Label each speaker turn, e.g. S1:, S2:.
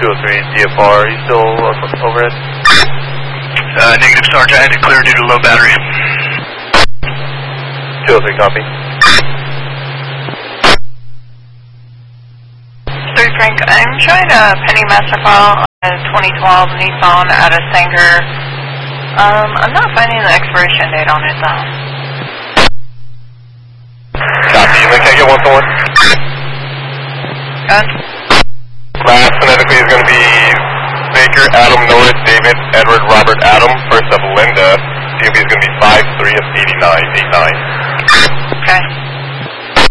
S1: 203 DFR, are you still overhead?
S2: Negative, Sergeant. I had to clear due to low battery.
S1: 203, copy.
S3: 3 Frank, I'm showing a pending master file on a 2012 Nissan out of Sanger. I'm not finding the expiration date on it though.
S1: Copy, can I get 1-1?
S3: Good.
S1: Last phonetically is going to be Baker, Adam, Norris, David, Edward, Robert, Adam. First up, Linda. COB is going to be 53 of 89, 89.